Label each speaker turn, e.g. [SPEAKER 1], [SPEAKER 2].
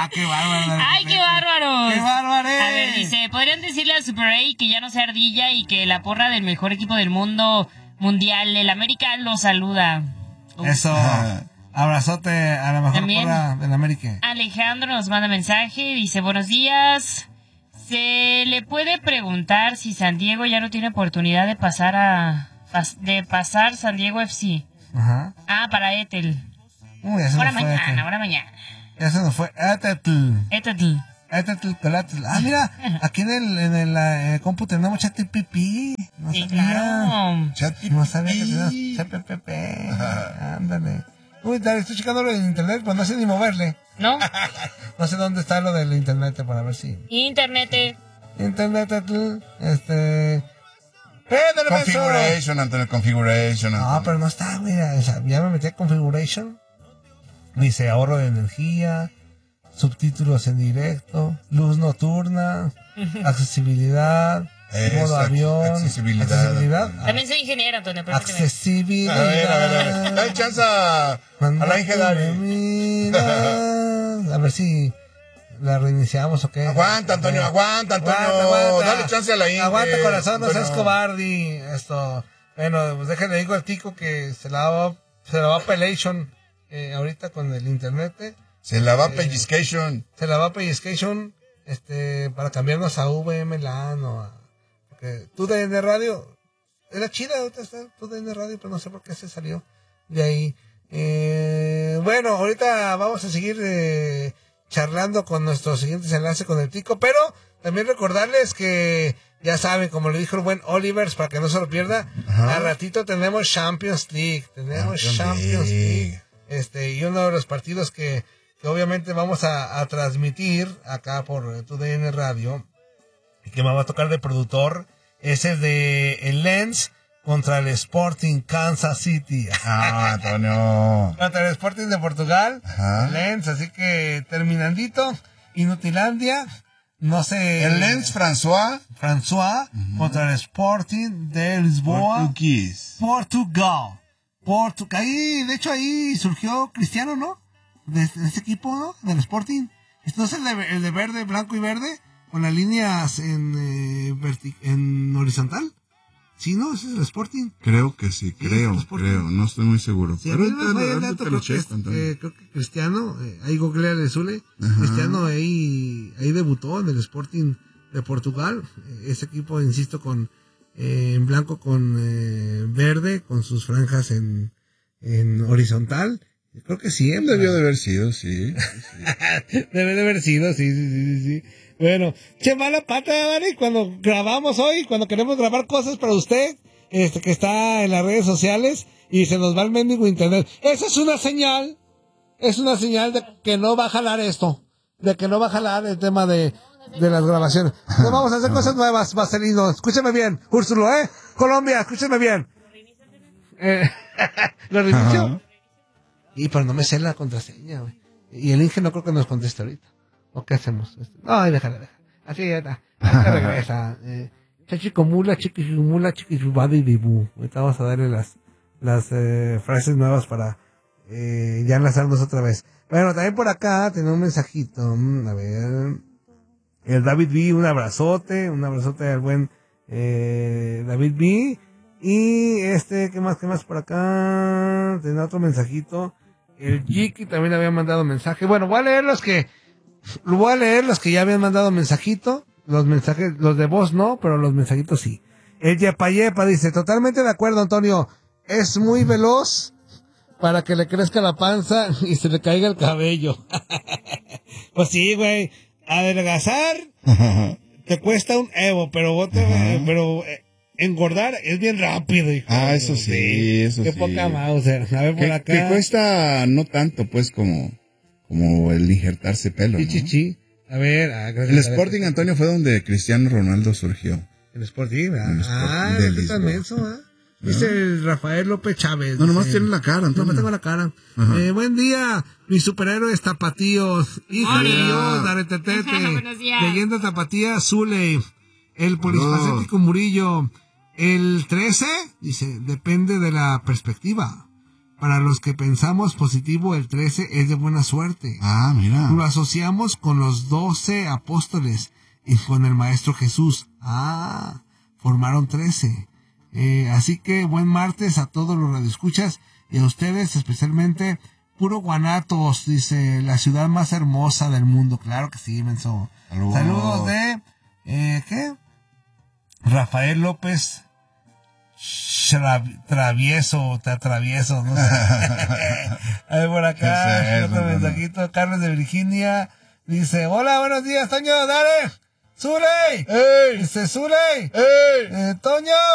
[SPEAKER 1] qué bárbaro.
[SPEAKER 2] ¡Ay, qué bárbaros!
[SPEAKER 1] ¡Qué bárbaro!
[SPEAKER 2] A ver, dice, ¿podrían decirle a Super A que ya no sea ardilla y que la porra del mejor equipo del mundo mundial, el América, lo saluda?
[SPEAKER 1] Eso. Abrazote a la mejor porra del América.
[SPEAKER 2] Alejandro nos manda mensaje, dice, buenos días. ¿Se le puede preguntar si San Diego ya no tiene oportunidad de pasar San Diego FC?
[SPEAKER 1] Ajá.
[SPEAKER 2] Para Etel.
[SPEAKER 1] Ahora
[SPEAKER 2] mañana.
[SPEAKER 1] Ya se nos fue. Etetl. Mira, aquí en el compu tenemos ChatGPT. No
[SPEAKER 2] sí,
[SPEAKER 1] sabía.
[SPEAKER 2] Claro.
[SPEAKER 1] No sabía que teníamos ChatGPT. Ándale. Uy, estoy checándolo en internet, pues no sé ni moverle.
[SPEAKER 2] ¿No?
[SPEAKER 1] No sé dónde está lo del internet para ver si.
[SPEAKER 2] Internet.
[SPEAKER 3] Configuration, Antonio, configuration.
[SPEAKER 1] No, pero no está, güey. O sea, ya me metí a configuration. Dice ahorro de energía, subtítulos en directo, luz nocturna, accesibilidad, modo avión.
[SPEAKER 3] Accesibilidad.
[SPEAKER 2] También soy ingeniero, Antonio.
[SPEAKER 1] Accesibilidad.
[SPEAKER 3] A ver. Dale chance a la ingeniera.
[SPEAKER 1] A ver si la reiniciamos o qué.
[SPEAKER 3] Aguanta, Antonio.
[SPEAKER 1] Aguanta.
[SPEAKER 3] Dale chance a la ingeniera.
[SPEAKER 1] Aguanta, corazón, no seas cobarde. Bueno, pues déjale, digo al tico que se la va a pelation ahorita con el internet.
[SPEAKER 3] Se la va pellizcation.
[SPEAKER 1] Para cambiarnos a VM LAN o a... Porque TUDN Radio era chida, ahorita está TUDN Radio, pero no sé por qué se salió de ahí. Bueno, ahorita vamos a seguir charlando con nuestros siguientes enlaces con el tico, pero también recordarles que ya saben, como le dijo el buen Olivers, para que no se lo pierda, al ratito tenemos Champions League. Y uno de los partidos que obviamente vamos a transmitir acá por TUDN Radio y que me va a tocar de productor es el de el Lens contra el Sporting Kansas City.
[SPEAKER 3] Antonio.
[SPEAKER 1] Contra el Sporting de Portugal. Lens, así que terminandito, Inutilandia, no sé.
[SPEAKER 3] El Lens François
[SPEAKER 1] contra el Sporting de Lisboa. Portugal. Ahí, de hecho, ahí surgió Cristiano, ¿no? De ese equipo, ¿no? Del Sporting. Entonces el de verde, blanco y verde, con las líneas en horizontal. Sí, ¿no? Ese es el Sporting.
[SPEAKER 3] Creo que sí, creo. No estoy muy seguro.
[SPEAKER 1] Sí, creo que Cristiano, ahí googleale Zule. Cristiano ahí debutó en el Sporting de Portugal. Ese equipo, insisto, en blanco con verde, con sus franjas en horizontal. Creo que sí.
[SPEAKER 3] Debió de haber sido, sí.
[SPEAKER 1] Debe de haber sido, sí. Bueno, mala pata, ¿vale? Cuando grabamos hoy, cuando queremos grabar cosas para usted, que está en las redes sociales y se nos va el mendigo internet. Esa es una señal de que no va a jalar esto, de que no va a jalar el tema de las grabaciones. Entonces vamos a hacer cosas nuevas, Marcelino. Escúchame bien, Úrsulo, Colombia, escúchame bien. ¿Lo reinicio? Pero no me sé la contraseña, güey. Y el Inge no creo que nos conteste ahorita. ¿O qué hacemos? No, déjala. Así ya está. Ahorita regresa. Chachicomula, chiquisubada y dibu. Ahorita vamos a darle las frases nuevas para ya enlazarnos otra vez. Bueno, también por acá tenemos un mensajito. A ver. El David B, un abrazote al buen David B. Y ¿qué más por acá? Tenía otro mensajito. El Jiki también había mandado mensaje. Bueno, voy a leer los que ya habían mandado mensajito. Los mensajes, los de voz no, pero los mensajitos sí. El Yepa dice, totalmente de acuerdo, Antonio. Es muy veloz para que le crezca la panza y se le caiga el cabello. Pues sí, güey. Adelgazar te cuesta un Evo, pero engordar es bien rápido, hijo.
[SPEAKER 3] Eso sí.
[SPEAKER 1] Qué poca Mauser. A ver por acá.
[SPEAKER 3] Que cuesta no tanto, pues, como el injertarse pelo, ¿no?
[SPEAKER 1] Sí. A ver.
[SPEAKER 3] El Sporting, Antonio, fue donde Cristiano Ronaldo surgió.
[SPEAKER 1] El Sporting,
[SPEAKER 3] de
[SPEAKER 1] qué tan menso, Dice el Rafael López Chávez.
[SPEAKER 3] No, nomás tiene la cara, Antonio.
[SPEAKER 1] No, tengo la cara. Buen día, mis superhéroes tapatíos. Hijo de Dios, Daretetete.
[SPEAKER 2] Buenos días.
[SPEAKER 1] Leyenda tapatía, Zule. El polispacético Murillo. El 13, dice, depende de la perspectiva. Para los que pensamos positivo, el 13 es de buena suerte.
[SPEAKER 4] Ah, mira.
[SPEAKER 1] Lo asociamos con los 12 apóstoles y con el Maestro Jesús. Ah, formaron 13. Así que buen martes a todos los radioescuchas y a ustedes especialmente. Puro Guanatos, dice, la ciudad más hermosa del mundo. Claro que sí, menso. Saludos de... ¿qué? Rafael López Travieso, te atravieso, no sé. A ver, por acá, otro mensajito. Carlos de Virginia dice, hola, buenos días, Toño, dale. ¡Zuley! ¡Ey! Dice, ¡Zuley! ¡Ey! ¡Toño!